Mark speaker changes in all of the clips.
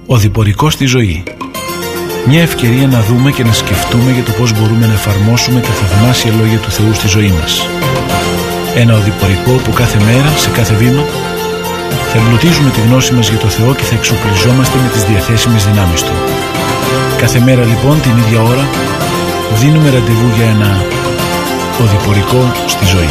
Speaker 1: Οδηπορικό στη ζωή. Μια ευκαιρία να δούμε και να σκεφτούμε για το πώς μπορούμε να εφαρμόσουμε τα θαυμάσια λόγια του Θεού στη ζωή μας. Ένα οδηπορικό που κάθε μέρα, σε κάθε βήμα, θα εμπλουτίζουμε τη γνώση μας για το Θεό και θα εξοπλιζόμαστε με τις διαθέσιμες δυνάμεις Του. Κάθε μέρα λοιπόν, την ίδια ώρα, δίνουμε ραντεβού για ένα οδηπορικό στη ζωή.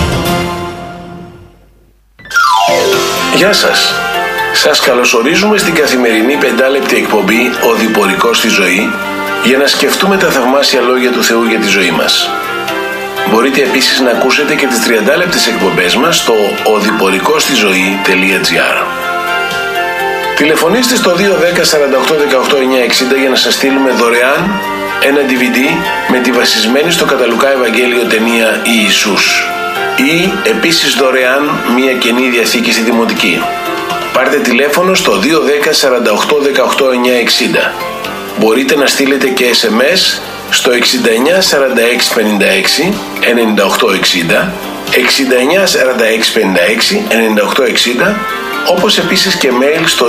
Speaker 2: Γεια σας! Σας καλωσορίζουμε στην καθημερινή 5λεπτη εκπομπή «Οδηπορικό στη ζωή» για να σκεφτούμε τα θαυμάσια λόγια του Θεού για τη ζωή μας. Μπορείτε επίσης να ακούσετε και τις 30λεπτες εκπομπές μας στο οδηπορικοστιζωή.gr. Τηλεφωνήστε στο 210 48 18 960 για να σας στείλουμε δωρεάν ένα DVD με τη βασισμένη στο Κατά Λουκά Ευαγγέλιο ταινία Ιησούς ή επίσης δωρεάν μια Καινή Διαθήκη στη Δημοτική. Πάρτε τηλέφωνο στο 210 48 18 960. Μπορείτε να στείλετε και SMS στο 69 46 56 98 60, 69 46 56 98 60, όπως επίσης και mail στο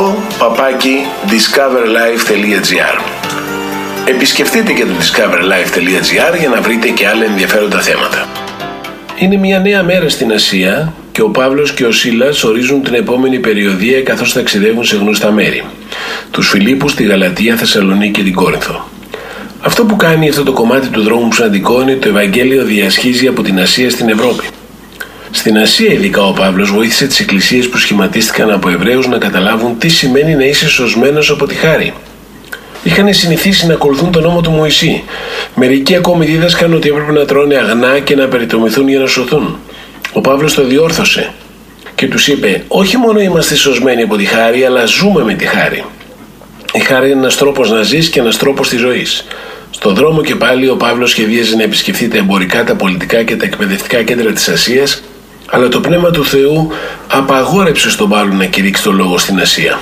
Speaker 2: info@discoverlife.gr. Επισκεφτείτε και το discoverlife.gr για να βρείτε και άλλα ενδιαφέροντα θέματα. Είναι μια νέα μέρα στην Ασία και ο Παύλος και ο Σίλας ορίζουν την επόμενη περιοδία καθώς ταξιδεύουν σε γνωστά μέρη. Τους Φιλίππους, τη Γαλατία, Θεσσαλονίκη και την Κόρινθο. Αυτό που κάνει αυτό το κομμάτι του δρόμου σημαντικό είναι ότι το Ευαγγέλιο διασχίζει από την Ασία στην Ευρώπη. Στην Ασία, ειδικά, ο Παύλος βοήθησε τις εκκλησίες που σχηματίστηκαν από Εβραίους να καταλάβουν τι σημαίνει να είσαι σωσμένος από τη χάρη. Είχαν συνηθίσει να ακολουθούν τον νόμο του Μωυσή. Μερικοί ακόμη δίδασκαν ότι έπρεπε να τρώνε αγνά και να περιτομηθούν για να σωθούν. Ο Παύλος το διόρθωσε και τους είπε: όχι μόνο είμαστε σωσμένοι από τη χάρη, αλλά ζούμε με τη χάρη. Η χάρη είναι ένας τρόπος να ζεις και ένας τρόπος της ζωής. Στον δρόμο και πάλι ο Παύλος σχεδίαζε να επισκεφθεί τα εμπορικά, τα πολιτικά και τα εκπαιδευτικά κέντρα της Ασίας, αλλά το Πνεύμα του Θεού απαγόρεψε στον Παύλο να κηρύξει το λόγο στην Ασία.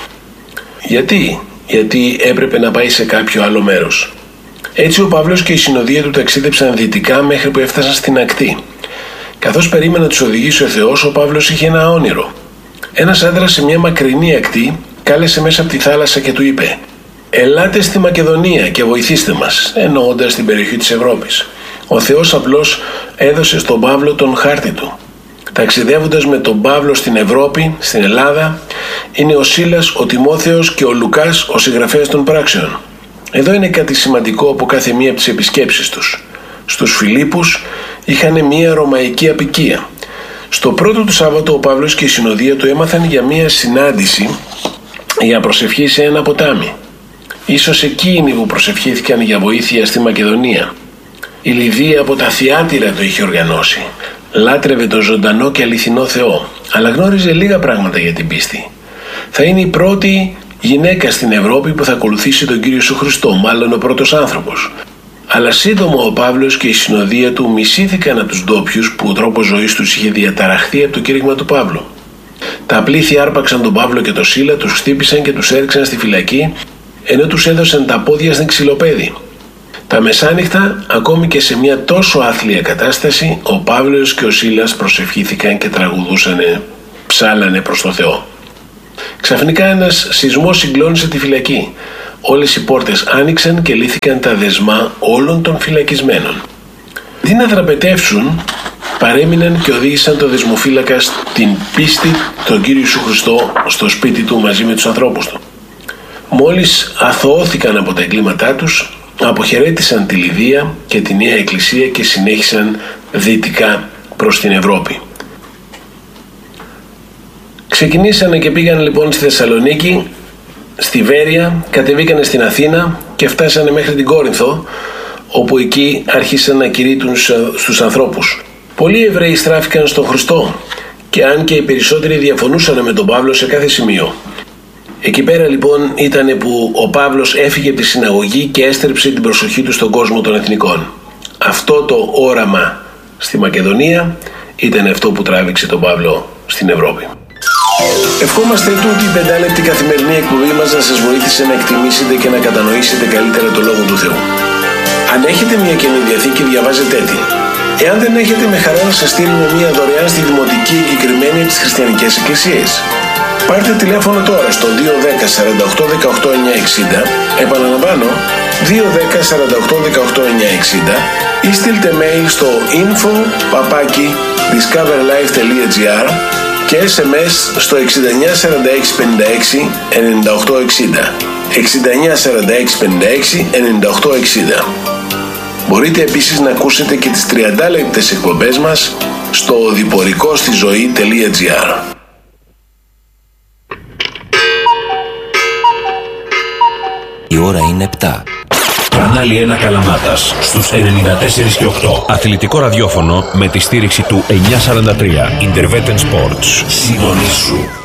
Speaker 2: Γιατί έπρεπε να πάει σε κάποιο άλλο μέρος. Έτσι ο Παύλος και η συνοδεία του ταξίδεψαν δυτικά μέχρι που έφτασαν στην ακτή. Καθώς περίμενε να τους οδηγήσει ο Θεός, ο Παύλος είχε ένα όνειρο. Ένας άντρας σε μια μακρινή ακτή κάλεσε μέσα από τη θάλασσα και του είπε: «Ελάτε στη Μακεδονία και βοηθήστε μας», εννοώντας την περιοχή της Ευρώπης. Ο Θεός απλώς έδωσε στον Παύλο τον χάρτη του. Ταξιδεύοντας με τον Παύλο στην Ευρώπη, στην Ελλάδα, είναι ο Σίλας, ο Τιμόθεος και ο Λουκάς, ο συγγραφέας των πράξεων. Εδώ είναι κάτι σημαντικό από κάθε μία από τις επισκέψεις τους. Στους Φιλίππους είχαν μία ρωμαϊκή αποικία. Στο πρώτο του Σάββατο ο Παύλος και η συνοδεία του έμαθαν για μία συνάντηση για προσευχή σε ένα ποτάμι. Ίσως εκείνοι που προσευχήθηκαν για βοήθεια στη Μακεδονία. Η Λιδία από τα Θιάτυρα το είχε οργανώσει. Λάτρευε τον ζωντανό και αληθινό Θεό, αλλά γνώριζε λίγα πράγματα για την πίστη. Θα είναι η πρώτη γυναίκα στην Ευρώπη που θα ακολουθήσει τον Κύριο Ιησού Χριστό, μάλλον ο πρώτος άνθρωπος. Αλλά σύντομα ο Παύλος και η συνοδεία του μισήθηκαν από τους ντόπιους που ο τρόπος ζωής τους είχε διαταραχθεί από το κήρυγμα του Παύλου. Τα πλήθη άρπαξαν τον Παύλο και τον Σίλα, τους χτύπησαν και τους έριξαν στη φυλακή, ενώ τους έδωσαν τα πόδια στην ξυλοπαίδη. Τα μεσάνυχτα, ακόμη και σε μια τόσο άθλια κατάσταση, ο Παύλος και ο Σίλας προσευχήθηκαν και τραγουδούσανε, ψάλανε προς το Θεό. Ξαφνικά ένας σεισμός συγκλώνησε τη φυλακή. Όλες οι πόρτες άνοιξαν και λύθηκαν τα δεσμά όλων των φυλακισμένων. Αντί να δραπετεύσουν, παρέμειναν και οδήγησαν το δεσμοφύλακα στην πίστη τον Κύριο Ιησού Χριστό στο σπίτι του μαζί με τους ανθρώπους του. Μόλις αθωώθηκαν από τα εγκλήματά τους, αποχαιρέτησαν τη Λιδία και τη Νέα Εκκλησία και συνέχισαν δυτικά προς την Ευρώπη. Ξεκινήσανε και πήγαν λοιπόν στη Θεσσαλονίκη, στη Βέρεια, κατεβήκανε στην Αθήνα και φτάσανε μέχρι την Κόρινθο, όπου εκεί άρχισαν να κηρύττουν στους ανθρώπους. Πολλοί Εβραίοι στράφηκαν στον Χριστό και αν και οι περισσότεροι διαφωνούσαν με τον Παύλο σε κάθε σημείο. Εκεί πέρα λοιπόν ήταν που ο Παύλος έφυγε από τη συναγωγή και έστρεψε την προσοχή του στον κόσμο των εθνικών. Αυτό το όραμα στη Μακεδονία ήταν αυτό που τράβηξε τον Παύλο στην Ευρώπη. Ευχόμαστε τούτη η 5λεπτη καθημερινή εκπομπή μας να σας βοήθησε να εκτιμήσετε και να κατανοήσετε καλύτερα το Λόγο του Θεού. Αν έχετε μια Καινή Διαθήκη, διαβάζετε την. Εάν δεν έχετε, με χαρά να σας στείλουμε μια δωρεάν στη δημοτική εγκεκριμένη από τις χριστιανικές εκκλησίες. Πάρτε τηλέφωνο τώρα στο 210 48 18 960, επαναλαμβάνω 210 48 18 960, ή στείλτε mail στο info@discoverlife.gr και SMS στο 69 46 56 98 60, 69 46 56 98 60. Μπορείτε επίσης να ακούσετε και τις 30 εκπομπές μας στο οδηπορικοστιζωή.gr.
Speaker 3: Η ώρα είναι 7.
Speaker 4: Κανάλι 1 Καλαμάτας στους 94 και 8.
Speaker 5: Αθλητικό ραδιόφωνο με τη στήριξη του 943 Intervetten Sports.
Speaker 4: Συντονίσου.